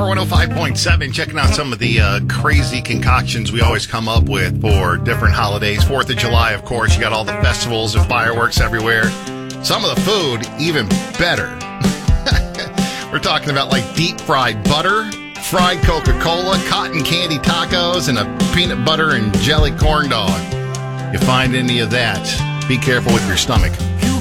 Power 105.7, checking out some of the crazy concoctions we always come up with for different holidays. 4th of July, of course, you got all the festivals and fireworks everywhere. Some of the food, even better. We're talking about like deep fried butter, fried Coca-Cola, cotton candy tacos, and a peanut butter and jelly corn dog. You find any of that, be careful with your stomach.